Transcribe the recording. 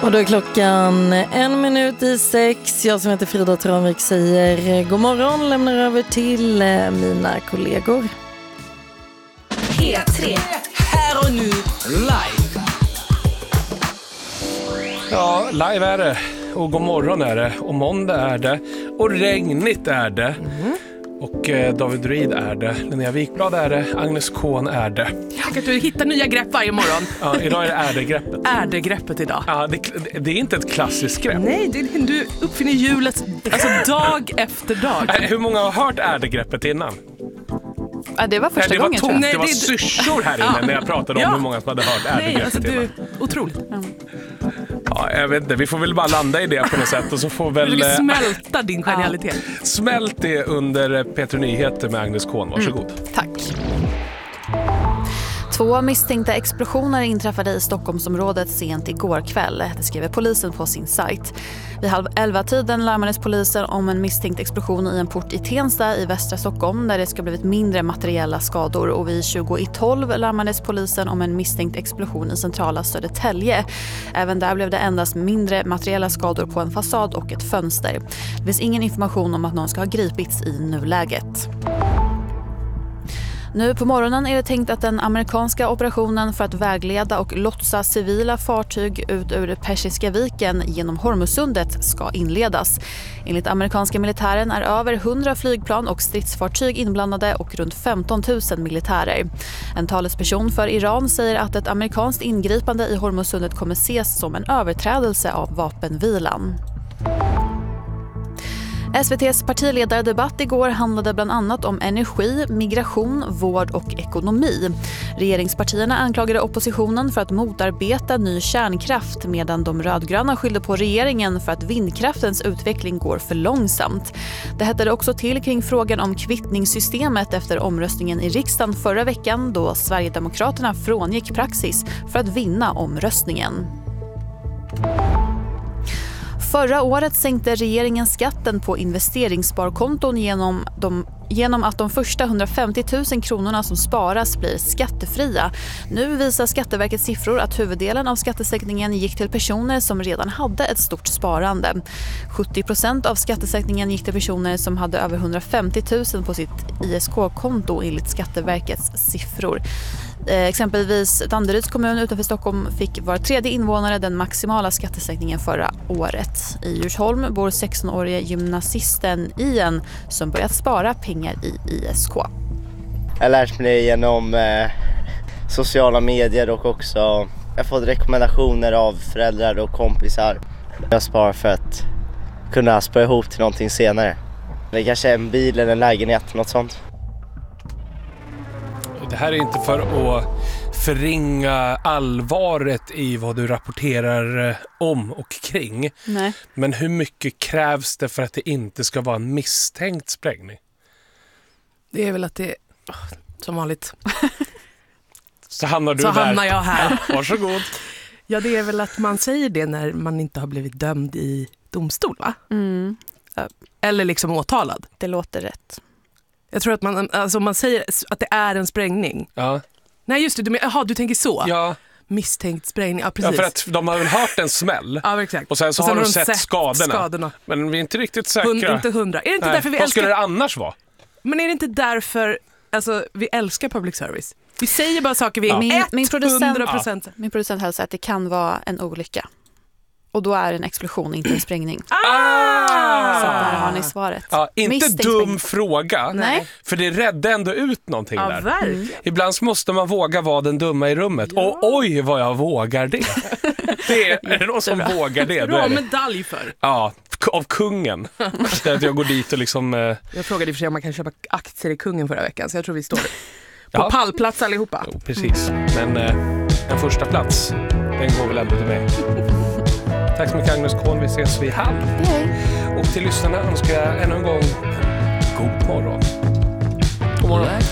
Och då är klockan 1:01. Jag som heter Frida Tranvik säger god morgon, lämnar över till mina kollegor. P3. Här och nu, live. Ja, live är det. Och god morgon är det. Och måndag är det. Och regnigt är det. Och David Reed är det. Linnea Wikblad är det. Agnes Kohn är det. Tänk att du hittar nya grepp varje morgon. Ja, idag är det greppet. Greppet idag. Ja, det är inte ett klassiskt grepp. Nej, du uppfinner hjulet alltså dag efter dag. Hur många har hört greppet innan? Ja, det var första gången. Tomt. Det var syrsor här inne när jag pratade om hur många som hade hört greppet alltså, innan. Otroligt. Ja, jag vet inte. Vi får väl bara landa i det på något sätt. Och så får väl smälta din genialitet. Smält det under P3 Nyheter med Agnes Kohn. Varsågod. Tack. 2 misstänkta explosioner inträffade i Stockholmsområdet sent igår kväll. Det skriver polisen på sin sajt. Vid 11:30 larmades polisen om en misstänkt explosion i en port i Tensta i västra Stockholm där det ska blivit mindre materiella skador. Och vid 20:12 larmades polisen om en misstänkt explosion i centrala Södertälje. Även där blev det endast mindre materiella skador på en fasad och ett fönster. Det finns ingen information om att någon ska ha gripits i nuläget. Nu på morgonen är det tänkt att den amerikanska operationen för att vägleda och lotsa civila fartyg ut ur Persiska viken genom Hormuzsundet ska inledas. Enligt amerikanska militären är över 100 flygplan och stridsfartyg inblandade och runt 15 000 militärer. En talesperson för Iran säger att ett amerikanskt ingripande i Hormuzsundet kommer ses som en överträdelse av vapenvilan. SVT:s partiledardebatt igår handlade bland annat om energi, migration, vård och ekonomi. Regeringspartierna anklagade oppositionen för att motarbeta ny kärnkraft medan de rödgröna skyllde på regeringen för att vindkraftens utveckling går för långsamt. Det hettade också till kring frågan om kvittningssystemet efter omröstningen i riksdagen förra veckan då Sverigedemokraterna frångick praxis för att vinna omröstningen. Förra året sänkte regeringen skatten på investeringssparkonton genom att de första 150 000 kronorna som sparas blir skattefria. Nu visar Skatteverkets siffror att huvuddelen av skattesänkningen gick till personer som redan hade ett stort sparande. 70% av skattesänkningen gick till personer som hade över 150 000 på sitt ISK-konto enligt Skatteverkets siffror. Exempelvis Danderyds kommun utanför Stockholm fick var tredje invånare den maximala skattesänkningen förra året. I Djursholm bor 16-årige gymnasisten Ian som börjat spara pengar i ISK. Jag har lärt mig genom sociala medier och också jag har fått rekommendationer av föräldrar och kompisar. Jag sparar för att kunna spara ihop till någonting senare. Det kanske är en bil eller en lägenhet, något sånt. Det här är inte för att förringa allvaret i vad du rapporterar om och kring. Nej. Men hur mycket krävs det för att det inte ska vara en misstänkt sprängning? Det är väl att det som vanligt. Så hamnar du så där. Hamnar jag här. Ja, varsågod. Ja, det är väl att man säger det när man inte har blivit dömd i domstol, va? Mm. Eller liksom åtalad. Det låter rätt. Jag tror att man säger att det är en sprängning. Ja. Nej, just det. Du tänker så. Ja. Misstänkt sprängning, ja precis. Ja, för att de har väl hört en smäll. Ja, exakt. Och sen har de sett skadorna. Men vi är inte riktigt säkra. Inte 100. Är det inte därför vi vad skulle det annars vara? Men är det inte därför vi älskar public service? Vi säger bara saker vi är min 100%. Min producent hälsar att det kan vara en olycka. Och då är en explosion, inte en sprängning. Så där har ni svaret. Ja, inte misstänkt dum sprängning. fråga. Nej. För det räddade ändå ut någonting där. Verkligen. Ibland måste man våga vara den dumma i rummet. Ja. Och oj vad jag vågar det. Är det någon som vågar det? Bra medalj för. Ja, av kungen. Så att jag går dit och liksom... Jag frågade i och för sig om man kan köpa aktier i kungen förra veckan. Så jag tror vi står på pallplats allihopa. Jo, precis. Men en första plats, den går väl ändå till mig. Tack så mycket Agnes Kohn, vi ses vid halv. Och till lyssnarna önskar jag ännu en gång god morgon. God morgon.